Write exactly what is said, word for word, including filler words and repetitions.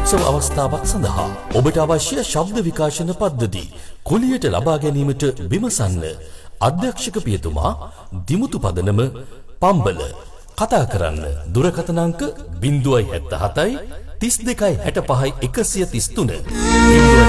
උත්සව අවස්ථාවක් සඳහා ඔබට අවශ්‍ය ශබ්ද විකාශන පද්ධති කුලියට ලබා ගැනීමට විමසන්න. අධ්‍යක්ෂක පියතුමා දිමුතු පදනම පම්බල. කතා කරන්න දුරකථන අංක ज़ीरो सात सात तिस दो सौ पैंसठ एक सौ तीस तीन